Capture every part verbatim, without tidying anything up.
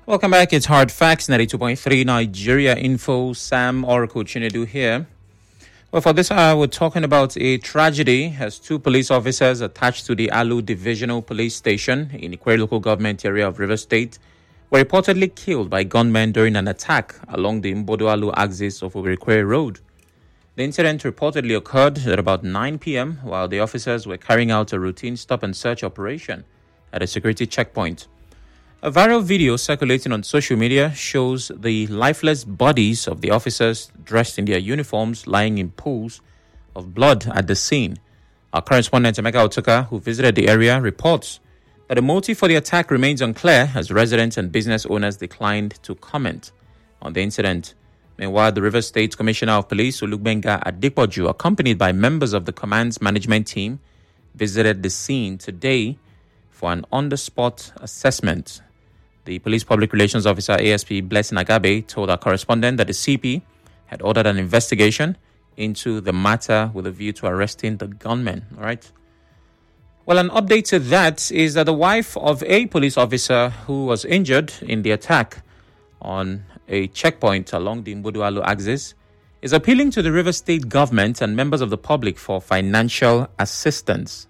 Welcome back. It's Hard Facts, ninety-two point three Nigeria Info. Sam Oracle Chinedu here. Well, for this hour, we're talking about a tragedy as two police officers attached to the Alu Divisional Police Station in Ikwerre local government area of Rivers State were reportedly killed by gunmen during an attack along the Mbodo-Alu axis of Ikwerre Road. The incident reportedly occurred at about nine p.m. while the officers were carrying out a routine stop-and-search operation at a security checkpoint. A viral video circulating on social media shows the lifeless bodies of the officers dressed in their uniforms lying in pools of blood at the scene. Our correspondent Emeka Otuka, who visited the area, reports that the motive for the attack remains unclear as residents and business owners declined to comment on the incident. Meanwhile, the Rivers State Commissioner of Police, Olugbenga Adepoju, accompanied by members of the command's management team, visited the scene today for an on-the-spot assessment. The Police Public Relations Officer, A S P Blessing Agabe, told our correspondent that the C P had ordered an investigation into the matter with a view to arresting the gunmen. All right. Well, an update to that is that the wife of a police officer who was injured in the attack on a checkpoint along the Mbodo-Alu axis is appealing to the River State government and members of the public for financial assistance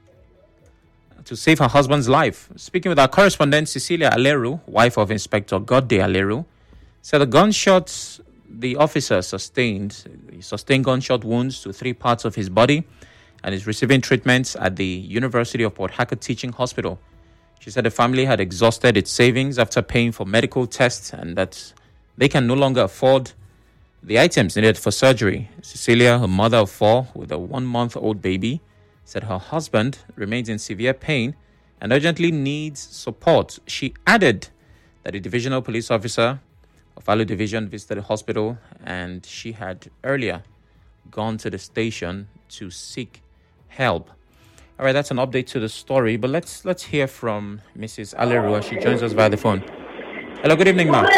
to save her husband's life. Speaking with our correspondent, Cecilia Aleru, wife of Inspector Godde Aleru, said the gunshots the officer sustained, he sustained gunshot wounds to three parts of his body and is receiving treatment at the University of Port Harcourt Teaching Hospital. She said the family had exhausted its savings after paying for medical tests and that they can no longer afford the items needed for surgery. Cecilia, her mother of four with a one-month-old baby, said her husband remains in severe pain and urgently needs support. She added that a divisional police officer of Alu Division visited the hospital and she had earlier gone to the station to seek help. All right, that's an update to the story, but let's let's hear from Missus Aleru as she joins us via the phone. Hello, good evening, ma'am.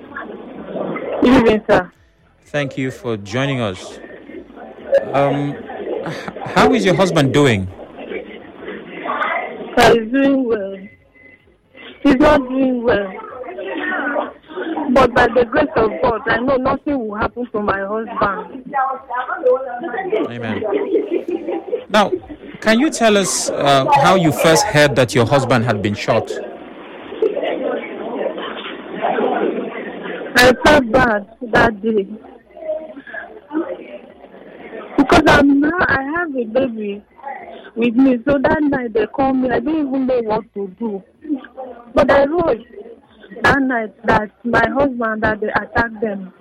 Good evening, sir. Thank you for joining us. Um, How is your husband doing? He's doing well. He's not doing well. But by the grace of God, I know nothing will happen to my husband. Amen. Now, can you tell us uh, how you first heard that your husband had been shot? I felt bad that day. Because I'm now, I have a baby with me, so that night they called me. I didn't even know what to do. But I wrote that night that my husband, that they attacked them.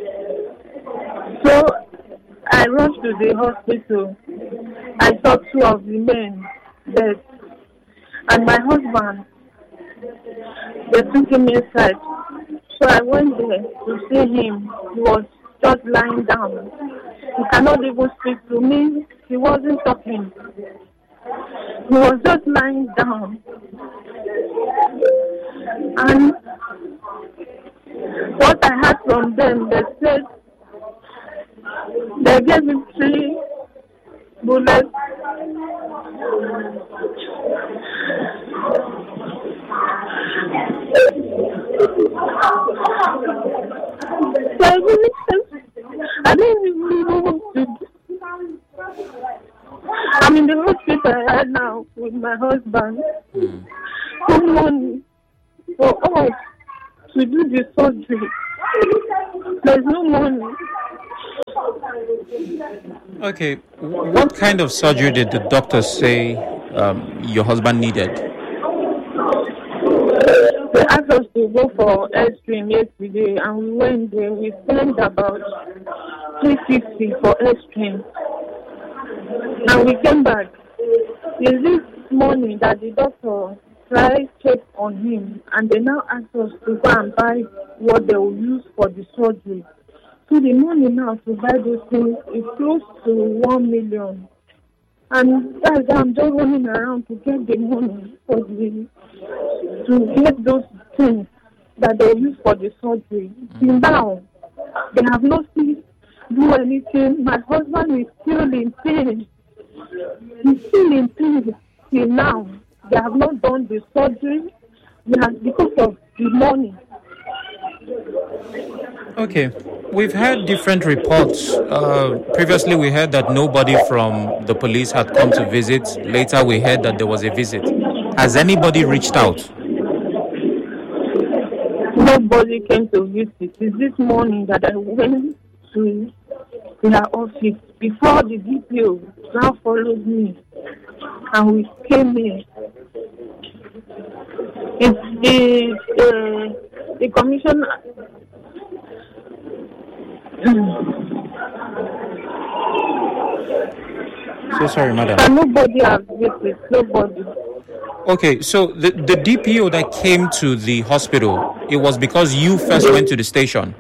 So I rushed to the hospital. I saw two of the men dead. And my husband, they took him inside. So I went there to see him. He was just lying down. He cannot even speak to me. He wasn't talking. He was just lying down. And what I heard from them, they said they gave him three bullets. So I really I didn't even know what to do. I'm in the hospital right now with my husband. Mm. For money for us to do the surgery. There's no money. Okay, what kind of surgery did the doctors say um, your husband needed? They asked us to go for X-ray yesterday, and we went there. We spent about three fifty for X-ray. And we came back. It's this morning that the doctor tried check on him, and they now asked us to go and buy what they will use for the surgery. So the money now to buy those things is close to one million. And guys, I'm just running around to get the money for the to get those things that they use for the surgery. Till now, they have not seen do anything. My husband is still in pain. He's still in pain till now. They have not done the surgery. They have, because of the money. Okay. We've heard different reports. Uh, previously, we heard that nobody from the police had come to visit. Later, we heard that there was a visit. Has anybody reached out? Nobody came to visit. It's this morning that I went to their office before the D P O now followed me, and we came here. It's the uh, the commission. So sorry, madam. And nobody has visited. Nobody. Okay, so the, the D P O that came to the hospital, it was because you first went to the station?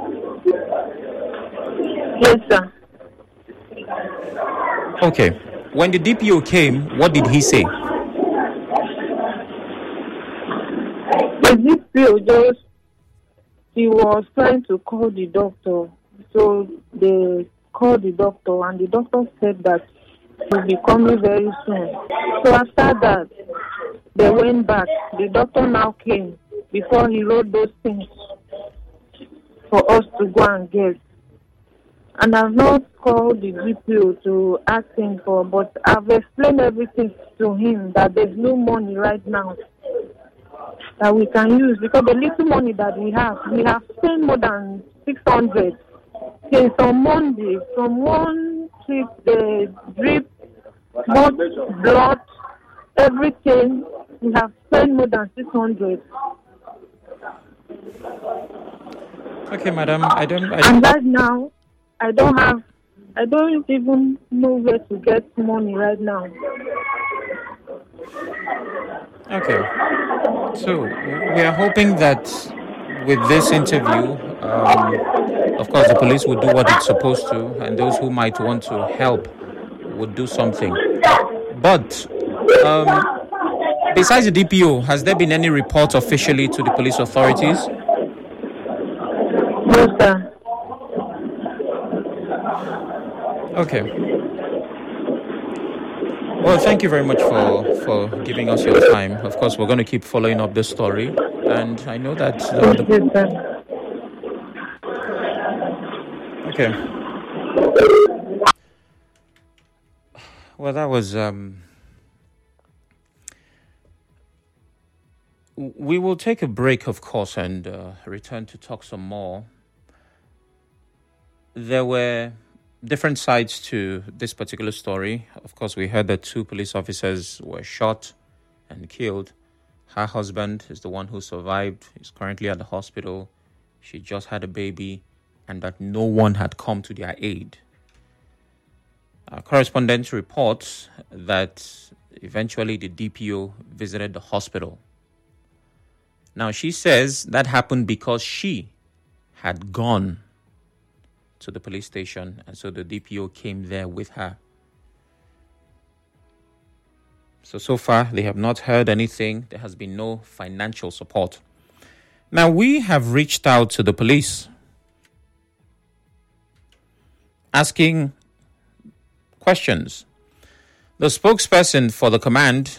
Yes, sir. Okay. When the D P O came, what did he say? The D P O just, he was trying to call the doctor. So they called the doctor, and the doctor said that he'll be coming very soon. So after that, they went back. The doctor now came before he wrote those things for us to go and get. And I've not called the D P O to ask him for, but I've explained everything to him that there's no money right now that we can use, because the little money that we have, we have spent more than six hundred. Since on Monday, from one trip, the drip, blood, blood, everything, we have spent more than six hundred. Okay, madam, I don't... I don't... And right now, I don't have, I don't even know where to get money right now. Okay. So, we are hoping that with this interview, um, of course, the police will do what it's supposed to, and those who might want to help would do something. But, um, besides the D P O, has there been any report officially to the police authorities? No, sir. Okay. Well, thank you very much for, for giving us your time. Of course, we're going to keep following up this story, and I know that... The, the... Okay. Well, that was... Um... We will take a break, of course, and uh, return to talk some more. There were different sides to this particular story. Of course, we heard that two police officers were shot and killed. Her husband is the one who survived. He's currently at the hospital. She just had a baby, and that no one had come to their aid. Our correspondent reports that eventually the D P O visited the hospital. Now, she says that happened because she had gone to the police station, and so the D P O came there with her. So, so far, they have not heard anything. There has been no financial support. Now, we have reached out to the police, asking questions. The spokesperson for the command,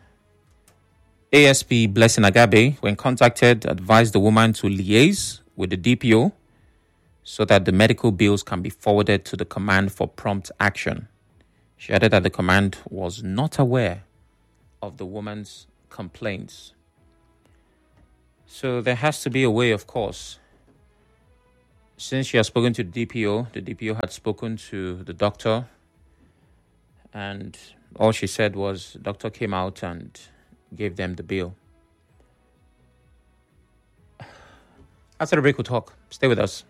A S P Blessing Agabe, when contacted, advised the woman to liaise with the D P O so that the medical bills can be forwarded to the command for prompt action. She added that the command was not aware of the woman's complaints. So there has to be a way, of course. Since she has spoken to the D P O, the D P O had spoken to the doctor, and all she said was the doctor came out and gave them the bill. After the break, we'll talk. Stay with us.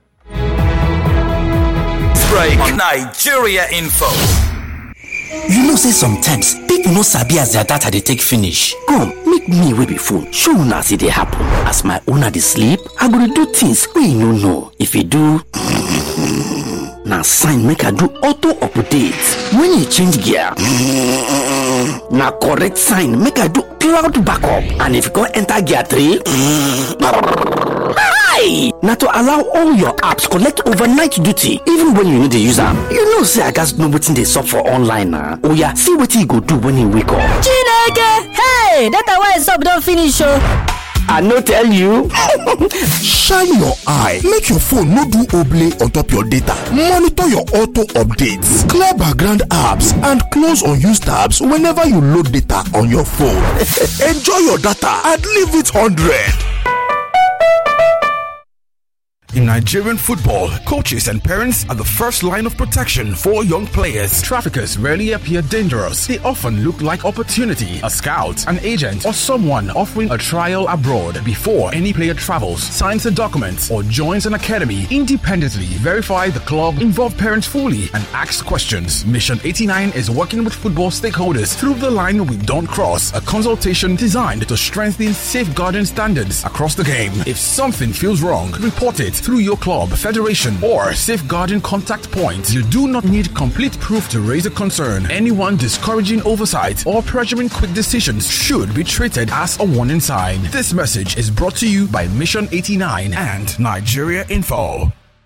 Break Nigeria Info. You know say sometimes people no sabi as their data they take finish. Come, make me wey be phone. Show una see they happen. As my owner dey sleep, I go dey do things wey you no know. If you do, now sign make I do auto update. When you change gear, now correct sign make I do cloud backup. And if you go enter gear three, hi! Now to allow all your apps collect overnight duty, even when you need the user. You know say I guys know wetin dey sup for online now. Oh yeah, see what you go do when you wake up. Chineke! Hey! Data why stop don't finish oh. I no tell you. Shine your eye. Make your phone no do oblay on top your data. Monitor your auto updates. Clear background apps and close unused tabs whenever you load data on your phone. Enjoy your data and leave it one hundred. In Nigerian football, coaches and parents are the first line of protection for young players. Traffickers rarely appear dangerous. They often look like opportunity, a scout, an agent, or someone offering a trial abroad. Before any player travels, signs a document, or joins an academy, independently verify the club, involve parents fully, and ask questions. Mission eighty-nine is working with football stakeholders through the line we don't cross, a consultation designed to strengthen safeguarding standards across the game. If something feels wrong, report it through your club, federation, or safeguarding contact point. You do not need complete proof to raise a concern. Anyone discouraging oversight or pressuring quick decisions should be treated as a warning sign. This message is brought to you by Mission eighty-nine and Nigeria Info.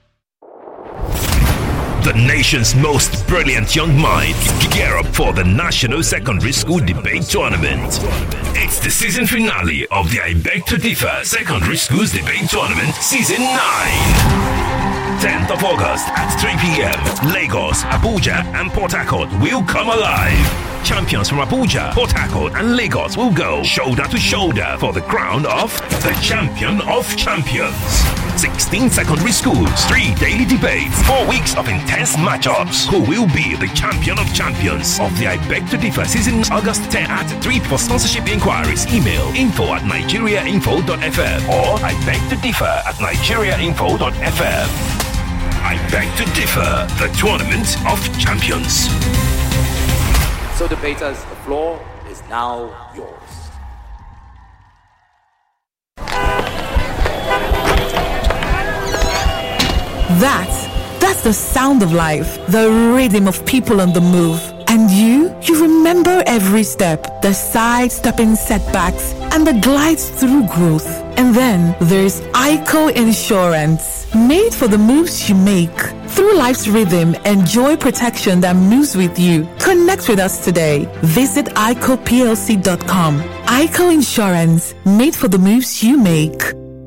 The nation's most brilliant young minds gear up for the National Secondary School Debate Tournament. It's the season finale of the I Beg to Differ Secondary Schools Debate Tournament Season nine. tenth of August at three p.m. Lagos, Abuja, and Port Harcourt will come alive. Champions from Abuja, Port Harcourt, and Lagos will go shoulder to shoulder for the crown of the Champion of Champions. sixteen secondary schools, three daily debates, four weeks of intense matchups. Who will be the Champion of Champions of the I Beg to Differ season August tenth at three? For sponsorship inquiries, email info at nigeriainfo.fm or I beg to differ at nigeriainfo.fm. I Beg to Differ, the Tournament of Champions. So debaters, the floor is now yours. That, that's the sound of life, the rhythm of people on the move. And you, you remember every step, the side-stepping setbacks, and the glides through growth. And then there's ICO Insurance, made for the moves you make. Through life's rhythm, enjoy protection that moves with you. Connect with us today. Visit I C O P L C dot com. ICO Insurance, made for the moves you make.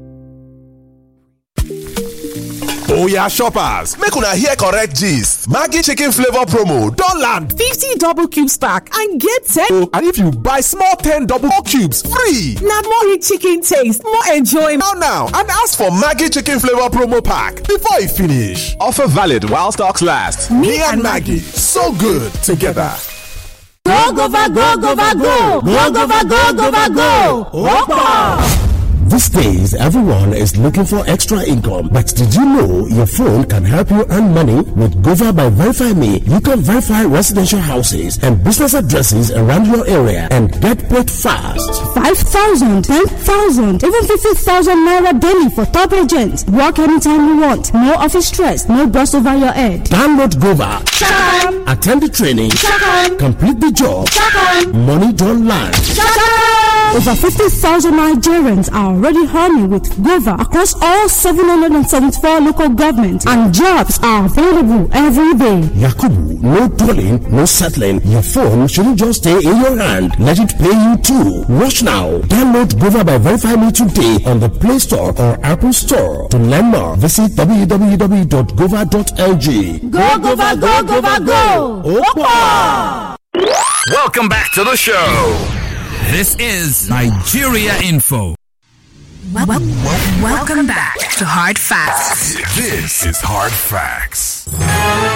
Oh yeah, shoppers, make una hear correct gist. Maggi chicken flavor promo don land. fifty double cubes pack and get ten. Oh, and if you buy small ten double cubes, free. Now more rich chicken taste, more enjoyment. Now now, and ask for Maggi chicken flavor promo pack before e finish. Offer valid while stocks last. Me, Me and Maggi, so good together. Go go va go go va go go go va go go va go. Opa! These days, everyone is looking for extra income. But did you know your phone can help you earn money? With Gova by Verify Me, you can verify residential houses and business addresses around your area and get paid fast. five thousand, ten thousand, even fifty thousand naira daily for top agents. Work anytime you want. No office stress, no boss over your head. Download Gova. Shakam. Attend the training. Shakam. Complete the job. Shakam. Money don't land. Shakam. Over fifty thousand Nigerians are already earning with Gova across all seven hundred seventy-four local governments, and jobs are available every day. Yakubu, no tolling, no settling. Your phone shouldn't just stay in your hand. Let it pay you too. Rush now. Download Gova by Verify Me today on the Play Store or Apple Store. To learn more, visit w w w dot gova dot l g. Go Gova, go Gova, go! Opa! Welcome back to the show. This is Nigeria Info. Well, well, well, welcome back to Hard Facts. This is Hard Facts.